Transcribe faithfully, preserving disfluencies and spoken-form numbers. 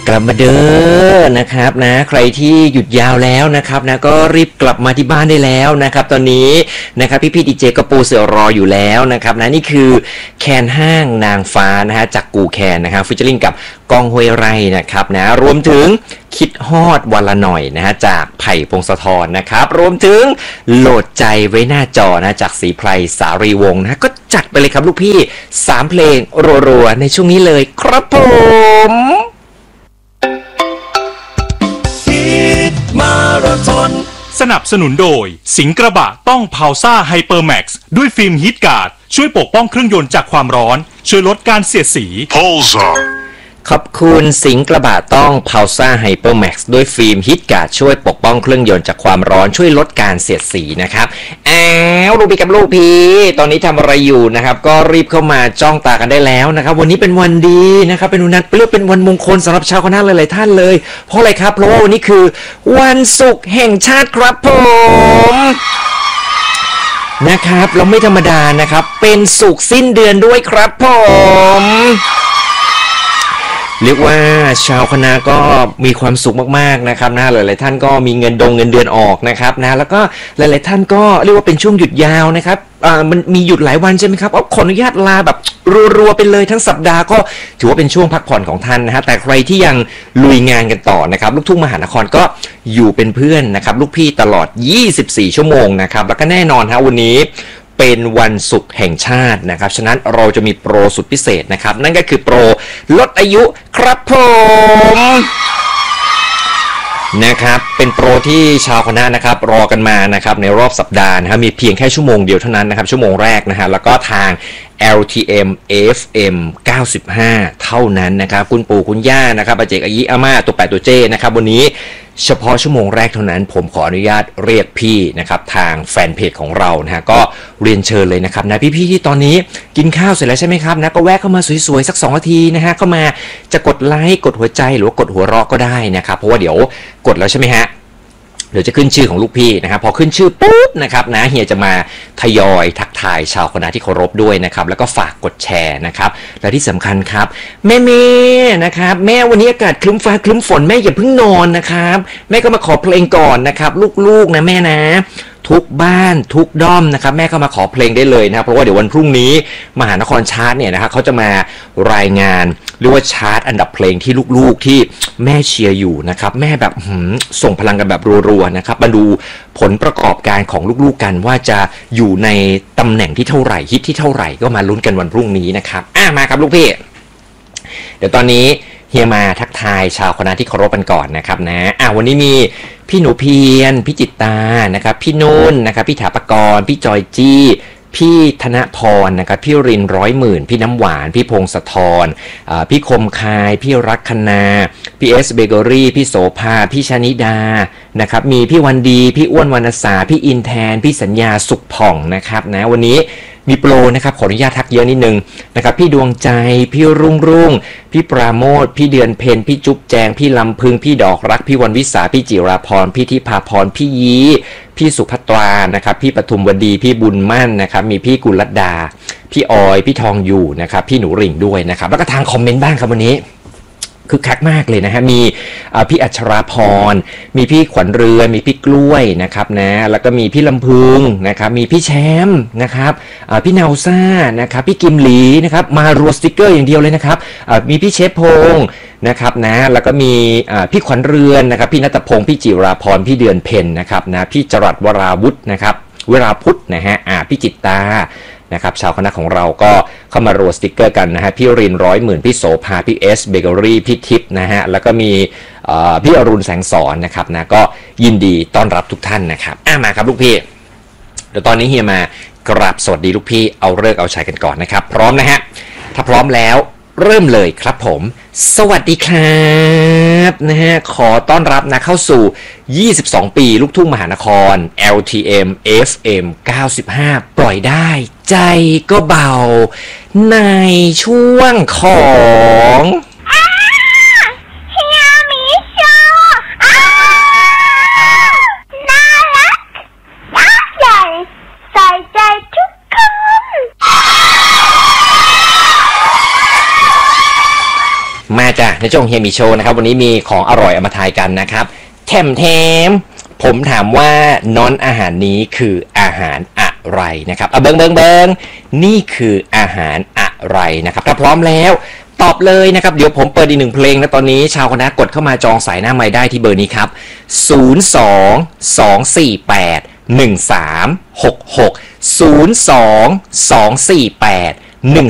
กลับมาเด้อนะครับนะใครที่หยุดยาวแล้วนะครับนะก็รีบกลับมาที่บ้านได้แล้วนะครับตอนนี้นะครับพี่พี่ดีเจก็ปูเสือรออยู่แล้วนะครับนะนี่คือแคนห้างนางฟ้านะฮะจากกูแคนนะครับฟิชเชอร์ลิงกับกองห้วยไร่นะครับนะรวมถึงคิดฮอดวันละหน่อยนะฮะจากไผ่พงศธรนะครับรวมถึงโหลดใจไว้หน้าจอนะจากศรีไพรสารีวงศ์นะก็จัดไปเลยครับลูกพี่สามเพลงรัวๆในช่วงนี้เลยครับผมมาราธอนสนับสนุนโดยสิงห์กระบะต้องพาวซ่าไฮเปอร์แม็กซ์ด้วยฟิล์มฮีทการ์ดช่วยปกป้องเครื่องยนต์จากความร้อนช่วยลดการเสียดสี Pulsarขอบคุณสิงห์กระบะต้อง Pulsar HyperMax ด้วยฟิล์มฮิตการ์ดช่วยปกป้องเครื่องยนต์จากความร้อนช่วยลดการเสียดสีนะครับอ้าวลูกพี่กับลูกพี่ตอนนี้ทำอะไรอยู่นะครับก็รีบเข้ามาจ้องตากันได้แล้วนะครับวันนี้เป็นวันดีนะครับเป็นวันนัดเลือกเป็นวันมงคลสำหรับชาวคณะหลายๆท่านเลยเพราะอะไรครับเพราะว่าวันนี้คือวันศุกร์แห่งชาติครับผมนะครับเราไม่ธรรมดานะครับเป็นศุกร์สิ้นเดือนด้วยครับผมเรียกว่าชาวคณะก็มีความสุขมากๆนะครับนะหลายๆท่านก็มีเงินดงเงินเดือนออกนะครับนะแล้วก็หลายๆท่านก็เรียกว่าเป็นช่วงหยุดยาวนะครับอ่ามันมีหยุดหลายวันใช่ไหมครับอ๋อขออนุญาตลาแบบรัวๆไปเลยทั้งสัปดาห์ก็ถือว่าเป็นช่วงพักผ่อนของท่านนะฮะแต่ใครที่ยังลุยงานกันต่อนะครับลูกทุ่งมหานครก็อยู่เป็นเพื่อนนะครับลูกพี่ตลอดยี่สิบสี่ชั่วโมงนะครับแล้วก็แน่นอนฮะวันนี้เป็นวันศุกร์แห่งชาตินะครับฉะนั้นเราจะมีโปรสุดพิเศษนะครับนั่นก็คือโปรลดอายุครับผมนะครับเป็นโปรที่ชาวคณะนะครับรอกันมานะครับในรอบสัปดาห์นะครับมีเพียงแค่ชั่วโมงเดียวเท่านั้นนะครับชั่วโมงแรกนะฮะแล้วก็ทาง แอล ที เอ็ม เอฟ เอ็ม เก้าสิบห้าเท่านั้นนะครับคุณปู่คุณย่านะครับอาเจกอายิอาม่าตัวแปดตัวเจนะครับวันนี้เฉพาะชั่วโมงแรกเท่านั้นผมขออนุญาตเรียกพี่นะครับทางแฟนเพจของเรานะฮะก็เรียนเชิญเลยนะครับนะพี่ๆที่ตอนนี้กินข้าวเสร็จแล้วใช่ไหมครับนะก็แวะเข้ามาสวยๆสักสองนาทีนะฮะเข้ามาจะกดไลค์กดหัวใจหรือว่ากดหัวเราะก็ได้นะครับเพราะว่าเดี๋ยวกดแล้วใช่ไหมฮะเดี๋ยวจะขึ้นชื่อของลูกพี่นะครับพอขึ้นชื่อปุ๊บนะครับนะเฮียจะมาทยอยทักทายชาวคณะที่เคารพด้วยนะครับแล้วก็ฝากกดแชร์นะครับและที่สำคัญครับแม่เมนะครับแม่วันนี้อากาศครึ้มฟ้าครึ้มฝนแม่อย่าเพิ่งนอนนะครับแม่ก็มาขอเพลงก่อนนะครับลูกๆนะแม่นะทุกบ้านทุกด้อมนะครับแม่ก็มาขอเพลงได้เลยนะครับเพราะว่าเดี๋ยววันพรุ่งนี้มหานครชาร์ตเนี่ยนะครับเขาจะมารายงานหรือว่าชาร์ตอันดับเพลงที่ลูกๆที่แม่เชียร์อยู่นะครับแม่แบบส่งพลังกันแบบรัวๆนะครับมาดูผลประกอบการของลูกๆกันว่าจะอยู่ในตำแหน่งที่เท่าไหร่ฮิตที่เท่าไหร่ก็มาลุ้นกันวันพรุ่งนี้นะครับอ่ะมาครับลูกพี่เดี๋ยวตอนนี้เฮียมาทักทายชาวคณะที่เคารพกันก่อนนะครับนะอ่ะวันนี้มีพี่หนูเพียรพี่จิตตานะครับพี่นุ่นนะครับพี่ถาปกรพี่จอยจี้พี่ธนพรนะครับพี่รินร้อยหมื่นพี่น้ำหวานพี่พงศธรพี่คมคายพี่รักคณาพี่เอสเบเกอรี่พี่โสภาพี่ชนิดานะครับมีพี่วันดีพี่อ้วนวรรณสาพี่อินแทนพี่สัญญาสุขผ่องนะครับนะวันนี้มีโปรนะครับขออนุญาตทักเยอะนิดนึงนะครับพี่ดวงใจพี่รุ่งรุ่งพี่ปราโมทพี่เดือนเพ็ญพี่จุ๊บแจงพี่ลำพึงพี่ดอกรักพี่วันวิสาพี่จิราพรพี่ทิพาพรพี่ยีพี่สุภัตรานะครับพี่ปทุมวดีพี่บุญมั่นนะครับมีพี่กุลดาพี่ออยพี่ทองอยู่นะครับพี่หนูริ่งด้วยนะครับแล้วก็ทางคอมเมนต์บ้างครับวันนี้คือคักมากเลยนะฮะมีพี่อัชราพรมีพี่ขวัญเรือมีพี่กล้วยนะครับนะแล้วก็มีพี่ลำพึงนะครับมีพี่แชมป์นะครับพี่นาวซ่านะครับพี่กิมหลีนะครับมารัวสติกเกอร์อย่างเดียวเลยนะครับมีพี่เชฟพงศ์นะครับนะแล้วก็มีพี่ขวัญเรือนนะครับพี่ณัฐพงศ์พี่จิราพรพี่เดือนเพ็ญนะครับนะพี่จรัสวราวุฒินะครับเวลาพุทธนะฮะพี่จิตตานะครับชาวคณะของเราก็เข้ามาโรสติกเกอร์กันนะฮะพี่รินร้อยหมื่นพี่โสภาพี่เอสเบเกอรี่พี่ทิพย์นะฮะแล้วก็มีพี่อรุณแสงสอนนะครับนะก็ยินดีต้อนรับทุกท่านนะครับอ่ะมาครับลูกพี่เดี๋ยวตอนนี้เฮียมากราบสวัสดีลูกพี่เอาเลิกเอาชัยกันก่อนนะครับพร้อมนะฮะถ้าพร้อมแล้วเริ่มเลยครับผมสวัสดีครับนะฮะขอต้อนรับนะเข้าสู่ยี่สิบสองปีลูกทุ่งมหานคร แอล ที เอ็ม เอฟ เอ็ม เก้าสิบห้าปล่อยได้ใจก็เบาในช่วงของเฮียมีโชว์น่ารักน่าใหญ่ใส่ใจทุกคนมาจ้ะในช่วงเฮียมีโชว์นะครับวันนี้มีของอร่อยเอามาทายกันนะครับแถมแถมผมถามว่าน้อนอาหารนี้คืออาหารอะไรนะครับเอาเบิงเบิงเบิงนี่คืออาหารอะไรนะครับถ้าพร้อมแล้วตอบเลยนะครับเดี๋ยวผมเปิดอีกหนึ่งเพลงนะตอนนี้ชาวคณะกดเข้ามาจองสายหน้าไมค์ได้ที่เบอร์นี้ครับศูนย์ สอง สอง สี่ แปด หนึ่ง สาม หก หก ศูนย์ สอง สอง สี่ แปด หนึ่ง